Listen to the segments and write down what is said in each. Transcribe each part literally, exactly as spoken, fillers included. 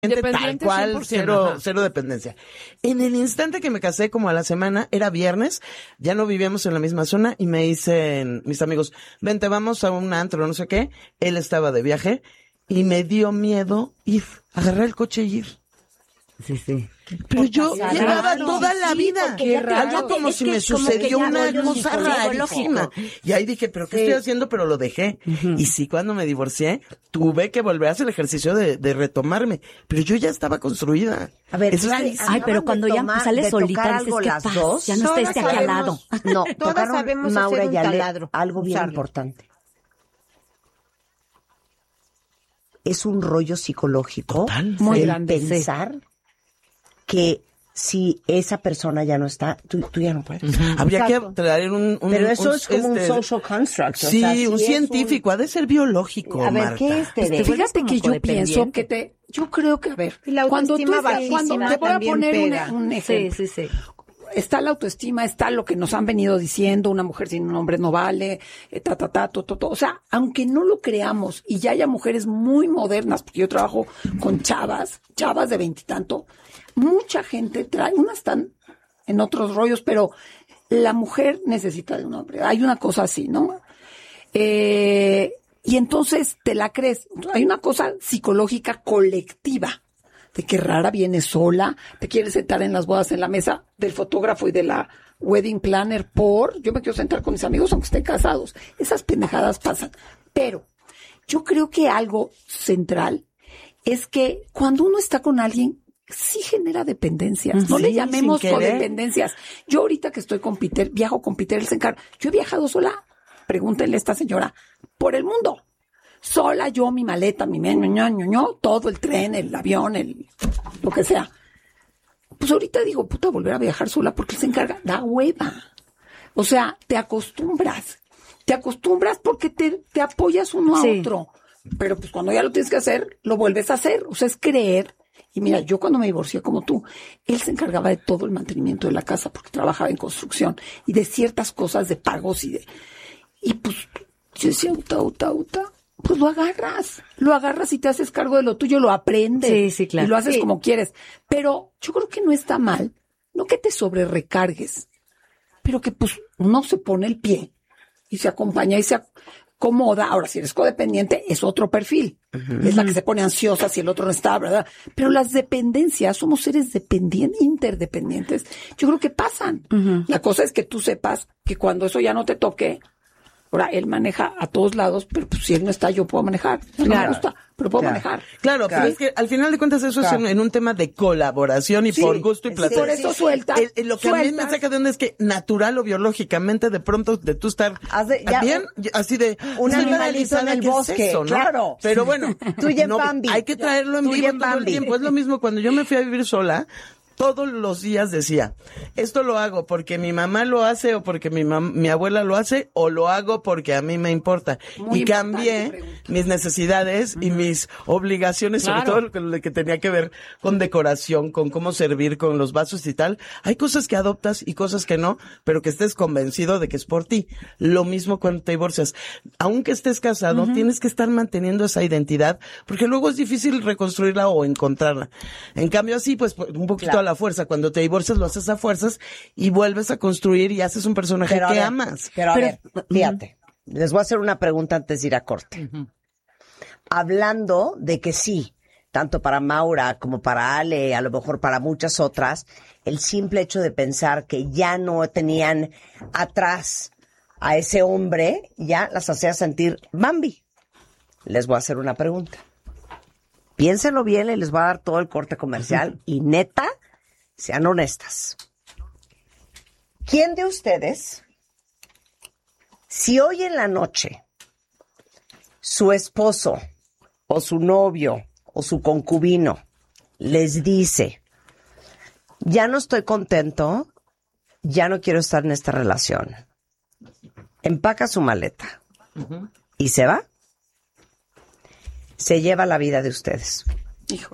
tal cual, cero, cero dependencia. En el instante que me casé, como a la semana, era viernes, ya no vivíamos en la misma zona y me dicen mis amigos, vente, vamos a un antro, no sé qué. Él estaba de viaje y me dio miedo ir, agarrar el coche y ir. Sí, sí. Pero yo raro, llevaba sí, toda sí, la vida, porque ya te- algo ya te- como es si que me es como sucedió que ya una rollo cosa psicológico. rarísima. Y ahí dije, ¿pero qué Sí. estoy haciendo? Pero lo dejé. Uh-huh. Y sí, cuando me divorcié, tuve que volver a hacer el ejercicio de, de retomarme. Pero yo ya estaba construida. A ver, es rarísimo. Ay, pero cuando ya tomar, sales solita, dices, algo ¿qué las pasa? dos. Ya no está este aquí al lado. No, Todas tocaron, sabemos Maura hacer un y Ale, taladro. algo bien Usarlo. importante. Es un rollo psicológico. Total. Muy el grande, sí. pensar que si esa persona ya no está, tú, tú ya no puedes. Uh-huh. Habría Exacto. que traer un, un Pero eso un, es como este, un social construct. Sí, o sea, sí un es científico, un... ha de ser biológico, A ver, Marta. ¿qué es, Tere? Fíjate que yo codependiente. pienso que te, yo creo que, a ver, Y la cuando tú, autoestima estás- cuando bajísima te voy a también poner un, pega. un Sí, ejemplo. sí, sí. Está la autoestima, está lo que nos han venido diciendo, una mujer sin un hombre no vale, eh, ta, ta, ta, to, to, to. O sea, aunque no lo creamos y ya haya mujeres muy modernas, porque yo trabajo con chavas, chavas de veintitanto, mucha gente trae, unas están en otros rollos, pero la mujer necesita de un hombre. Hay una cosa así, ¿no? Eh, y entonces te la crees. Hay una cosa psicológica colectiva. De que rara viene sola, te quieres sentar en las bodas en la mesa del fotógrafo y de la wedding planner por, yo me quiero sentar con mis amigos aunque estén casados. Esas pendejadas pasan. Pero yo creo que algo central es que cuando uno está con alguien, sí genera dependencias. No Sí, le llamemos sin querer. codependencias. Yo ahorita que estoy con Peter, viajo con Peter, él se encarga. Yo he viajado sola, pregúntenle a esta señora, por el mundo. Sola yo, mi maleta, mi ño, ño, ño, ño, todo el tren, el avión, el lo que sea. Pues ahorita digo, puta, volver a viajar sola porque él se encarga. Da hueva. O sea, te acostumbras. Te acostumbras porque te, te apoyas uno a Sí. otro. Pero pues cuando ya lo tienes que hacer, lo vuelves a hacer. O sea, es creer. Y mira, yo cuando me divorcié como tú, él se encargaba de todo el mantenimiento de la casa porque trabajaba en construcción y de ciertas cosas de pagos y de... Y pues yo decía, uta, uta, uta. Pues lo agarras, lo agarras y te haces cargo de lo tuyo, lo aprendes. Sí, sí, claro. Y lo haces Sí. como quieres. Pero yo creo que no está mal, no que te sobrerecargues, pero que pues uno se pone el pie y se acompaña y se acomoda. Ahora, si eres codependiente, es otro perfil. Uh-huh. Es la que se pone ansiosa si el otro no está, ¿verdad? Pero las dependencias, somos seres dependientes, interdependientes. Yo creo que pasan. Uh-huh. La cosa es que tú sepas que cuando eso ya no te toque, ahora, él maneja a todos lados, pero pues, si él no está, yo puedo manejar. No Claro. me gusta, pero puedo Claro. manejar. Claro, Claro. pero es que al final de cuentas eso Claro. es en, en un tema de colaboración y Sí, por gusto y sí, placer. por eso suelta. El- el- lo que a mí me sueltas. saca de onda es que natural o biológicamente de pronto de tú estar Haz de- ya, bien, un- así de un estoy animalito en paralizada, el ¿qué es bosque, eso, no? claro. Pero bueno, Tú y en no, Bambi. hay que traerlo en Tú y vivo en todo el Bambi. tiempo. Es lo mismo cuando yo me fui a vivir sola. Todos los días decía, esto lo hago porque mi mamá lo hace o porque mi mam- mi abuela lo hace o lo hago porque a mí me importa. Muy y cambié importante pregunta. mis necesidades y mis obligaciones, Claro. sobre todo lo que tenía que ver con decoración, con cómo servir, con los vasos y tal. Hay cosas que adoptas y cosas que no, pero que estés convencido de que es por ti. Lo mismo cuando te divorcias. Aunque estés casado, uh-huh. tienes que estar manteniendo esa identidad, porque luego es difícil reconstruirla o encontrarla. En cambio así, pues un poquito Claro. a la fuerza. Cuando te divorcias lo haces a fuerzas y vuelves a construir y haces un personaje Pero a que ver, amas. Pero a Pero- ver, fíjate, les voy a hacer una pregunta antes de ir a corte. Uh-huh. Hablando de que sí, tanto para Maura como para Ale, a lo mejor para muchas otras, el simple hecho de pensar que ya no tenían atrás a ese hombre, ya las hacía sentir Bambi. Les voy a hacer una pregunta. Piénsenlo bien y les voy a dar todo el corte comercial y neta, sean honestas. ¿Quién de ustedes, si hoy en la noche su esposo o su novio o su concubino les dice, ya no estoy contento, ya no quiero estar en esta relación, empaca su maleta uh-huh. y se va, se lleva la vida de ustedes? Hijo.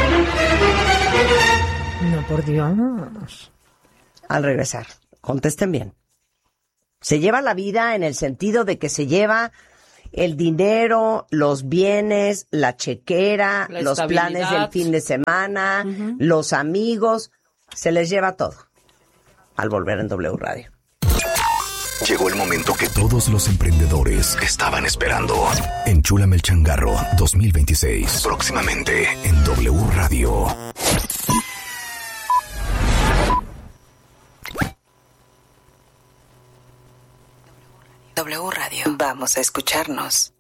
No, por Dios. Al regresar, contesten bien. Se lleva la vida en el sentido de que se lleva el dinero, los bienes, la chequera, La los planes estabilidad. del fin de semana, los amigos, se les lleva todo. Al volver en W Radio. Llegó el momento que todos los emprendedores estaban esperando. Enchúlame el changarro dos mil veintiséis. Próximamente en W Radio. W Radio. Vamos a escucharnos.